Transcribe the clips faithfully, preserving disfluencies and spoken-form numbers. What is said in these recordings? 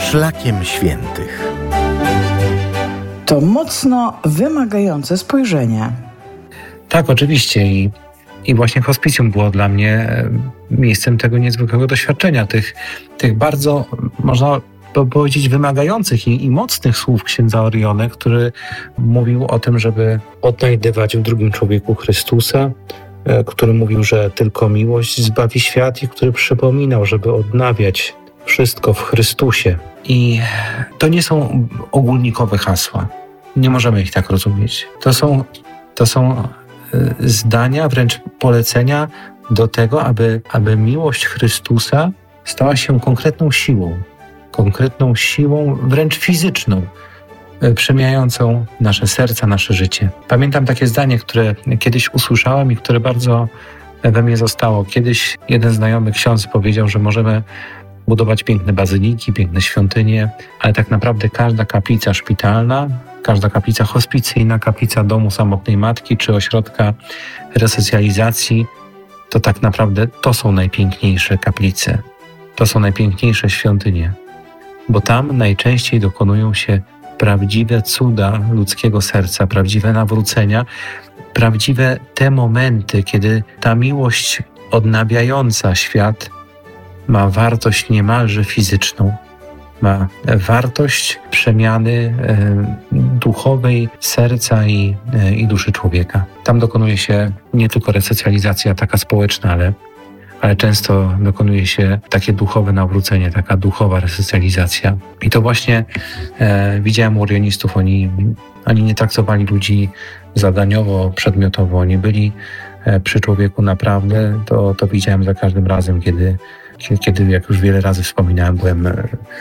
Szlakiem Świętych. To mocno wymagające spojrzenie. Tak, oczywiście. I, i właśnie hospicjum było dla mnie miejscem tego niezwykłego doświadczenia, tych, tych bardzo, można powiedzieć, wymagających i, i mocnych słów księdza Orione, który mówił o tym, żeby odnajdywać w drugim człowieku Chrystusa, który mówił, że tylko miłość zbawi świat i który przypominał, żeby odnawiać wszystko w Chrystusie. I to nie są ogólnikowe hasła. Nie możemy ich tak rozumieć. To są, to są zdania, wręcz polecenia do tego, aby, aby miłość Chrystusa stała się konkretną siłą. Konkretną siłą, wręcz fizyczną, przemieniającą nasze serca, nasze życie. Pamiętam takie zdanie, które kiedyś usłyszałem i które bardzo we mnie zostało. Kiedyś jeden znajomy ksiądz powiedział, że możemy budować piękne bazyliki, piękne świątynie, ale tak naprawdę każda kaplica szpitalna, każda kaplica hospicyjna, kaplica domu samotnej matki czy ośrodka resocjalizacji, to tak naprawdę to są najpiękniejsze kaplice. To są najpiękniejsze świątynie, bo tam najczęściej dokonują się prawdziwe cuda ludzkiego serca, prawdziwe nawrócenia, prawdziwe te momenty, kiedy ta miłość odnawiająca świat ma wartość niemalże fizyczną, ma wartość przemiany e, duchowej serca i, e, i duszy człowieka. Tam dokonuje się nie tylko resocjalizacja taka społeczna, ale, ale często dokonuje się takie duchowe nawrócenie, taka duchowa resocjalizacja. I to właśnie e, widziałem u orionistów. Oni, oni nie traktowali ludzi zadaniowo, przedmiotowo. Oni byli e, przy człowieku naprawdę. To, to widziałem za każdym razem, kiedy Kiedy, jak już wiele razy wspominałem, byłem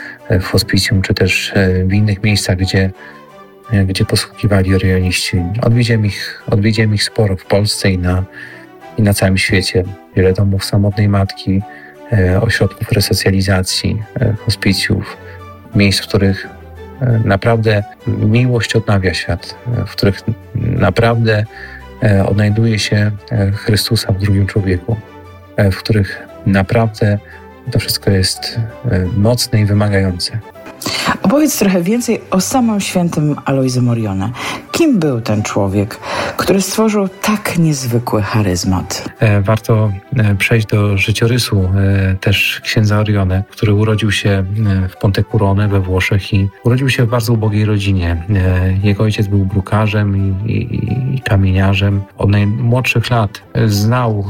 w hospicjum, czy też w innych miejscach, gdzie, gdzie posługiwali orioniści. Odwiedziłem ich, odwiedziłem ich sporo w Polsce i na, i na całym świecie. Wiele domów samotnej matki, ośrodków resocjalizacji, hospicjów, miejsc, w których naprawdę miłość odnawia świat, w których naprawdę odnajduje się Chrystusa w drugim człowieku, w których naprawdę to wszystko jest mocne i wymagające. Opowiedz trochę więcej o samym świętym Alojzym Orione. Kim był ten człowiek, który stworzył tak niezwykły charyzmat? Warto przejść do życiorysu też księdza Orione, który urodził się w Pontecurone we Włoszech i urodził się w bardzo ubogiej rodzinie. Jego ojciec był brukarzem i, i, i kamieniarzem. Od najmłodszych lat znał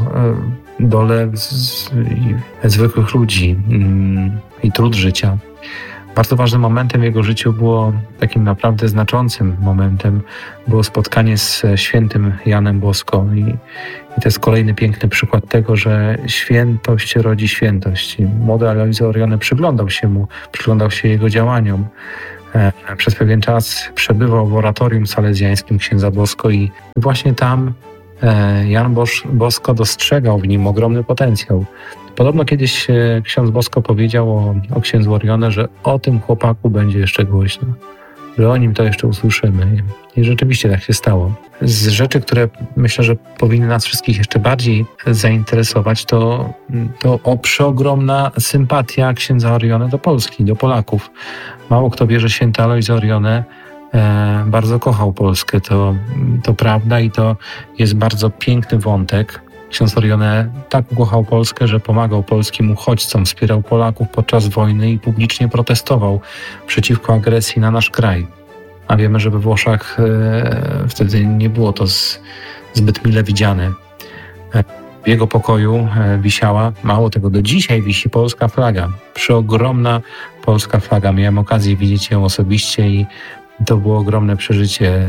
dolę z, z, zwykłych ludzi mm, i trud życia. Bardzo ważnym momentem w jego życiu było, takim naprawdę znaczącym momentem, było spotkanie z świętym Janem Bosko. I, i to jest kolejny piękny przykład tego, że świętość rodzi świętość. I młody Alojzy Orione przyglądał się mu, przyglądał się jego działaniom. E, przez pewien czas przebywał w oratorium salezjańskim księdza Bosko i właśnie tam Jan Bosko dostrzegał w nim ogromny potencjał. Podobno kiedyś ksiądz Bosko powiedział o, o księdzu Orione, że o tym chłopaku będzie jeszcze głośno, że o nim to jeszcze usłyszymy. I rzeczywiście tak się stało. Z rzeczy, które myślę, że powinny nas wszystkich jeszcze bardziej zainteresować, to, to o przeogromna sympatia księdza Orione do Polski, do Polaków. Mało kto wie, że święty Alojzy Orione E, bardzo kochał Polskę, to, to prawda i to jest bardzo piękny wątek. Ksiądz Orione tak kochał Polskę, że pomagał polskim uchodźcom, wspierał Polaków podczas wojny i publicznie protestował przeciwko agresji na nasz kraj. A wiemy, że we Włoszech e, wtedy nie było to z, zbyt mile widziane. E, w jego pokoju e, wisiała, mało tego, do dzisiaj wisi polska flaga. Przeogromna polska flaga. Miałem okazję widzieć ją osobiście i to było ogromne przeżycie.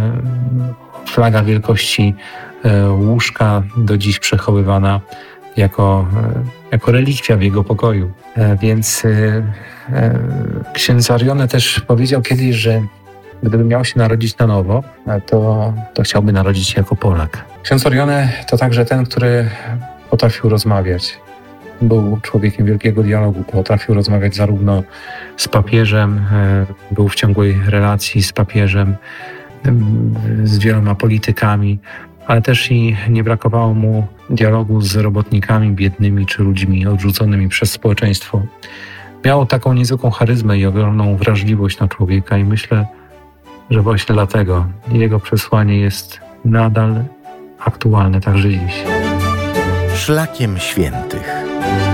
Flaga wielkości łóżka do dziś przechowywana jako, jako relikwia w jego pokoju. Więc ksiądz Orione też powiedział kiedyś, że gdyby miał się narodzić na nowo, to, to chciałby narodzić się jako Polak. Ksiądz Orione to także ten, który potrafił rozmawiać. Był człowiekiem wielkiego dialogu, potrafił rozmawiać zarówno z papieżem, był w ciągłej relacji z papieżem, z wieloma politykami, ale też i nie brakowało mu dialogu z robotnikami biednymi czy ludźmi odrzuconymi przez społeczeństwo. miał taką niezwykłą charyzmę i ogromną wrażliwość na człowieka i myślę, że właśnie dlatego jego przesłanie jest nadal aktualne także dziś. Szlakiem świętych.